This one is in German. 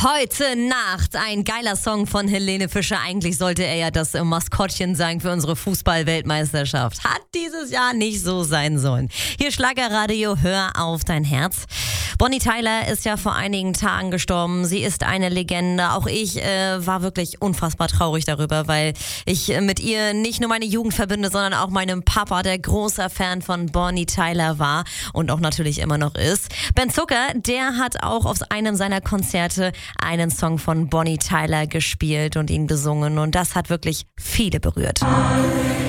Heute Nacht, ein geiler Song von Helene Fischer. Eigentlich sollte er ja das Maskottchen sein für unsere Fußball-Weltmeisterschaft. Hat dieses Jahr nicht so sein sollen. Hier Schlagerradio, hör auf dein Herz. Bonnie Tyler ist ja vor einigen Tagen gestorben. Sie ist eine Legende. Auch ich war wirklich unfassbar traurig darüber, weil ich mit ihr nicht nur meine Jugend verbinde, sondern auch meinem Papa, der großer Fan von Bonnie Tyler war und auch natürlich immer noch ist. Ben Zucker, der hat auch auf einem seiner Konzerte einen Song von Bonnie Tyler gespielt und ihn gesungen. Und das hat wirklich viele berührt.